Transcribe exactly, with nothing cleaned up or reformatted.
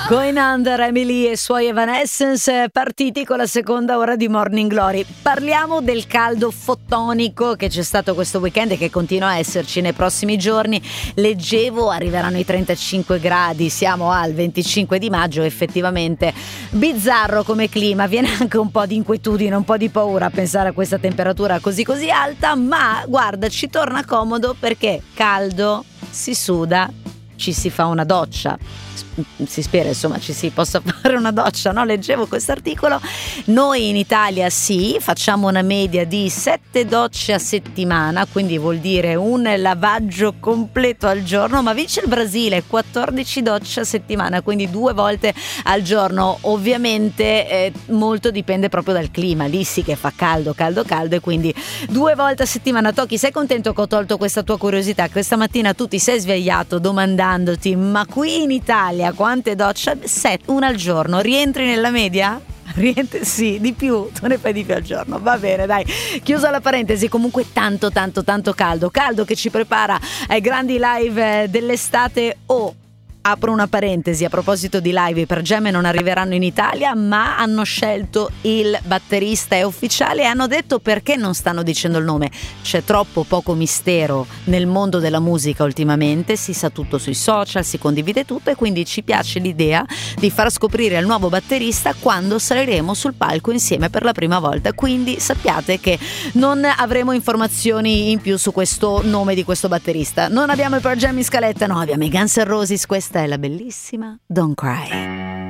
Going Under, Emily e suoi Evanescence, partiti con la seconda ora di Morning Glory. Parliamo del caldo fotonico che c'è stato questo weekend e che continua a esserci nei prossimi giorni. Leggevo, arriveranno i trentacinque gradi, siamo al venticinque di maggio, effettivamente bizzarro come clima, viene anche un po' di inquietudine, un po' di paura a pensare a questa temperatura così così alta, ma guarda, ci torna comodo perché caldo, si suda, ci si fa una doccia, si spera insomma ci si possa fare una doccia, no? Leggevo quest'articolo. Noi in Italia sì, facciamo una media di sette docce a settimana, quindi vuol dire un lavaggio completo al giorno, ma vince il Brasile, quattordici docce a settimana, quindi due volte al giorno. Ovviamente eh, molto dipende proprio dal clima, lì sì che fa caldo caldo caldo e quindi due volte a settimana. Tocchi, sei contento che ho tolto questa tua curiosità? Questa mattina tu ti sei svegliato domandandoti: ma qui in Italia quante docce? Set, una al giorno, rientri nella media? Rientri, sì, di più, tu ne fai di più al giorno, va bene, dai, chiusa la parentesi. Comunque tanto tanto tanto caldo, caldo che ci prepara ai grandi live dell'estate. O apro una parentesi, a proposito di live, i Per Jam non arriveranno in Italia, ma hanno scelto il batterista, è ufficiale, e hanno detto perché non stanno dicendo il nome. C'è troppo poco mistero nel mondo della musica ultimamente, si sa tutto sui social, si condivide tutto, e quindi ci piace l'idea di far scoprire il nuovo batterista quando saliremo sul palco insieme per la prima volta. Quindi sappiate che non avremo informazioni in più su questo nome di questo batterista. Non abbiamo i Per Jam in scaletta, no, abbiamo i Guns N' Roses. Questa è la bellissima Don't Cry.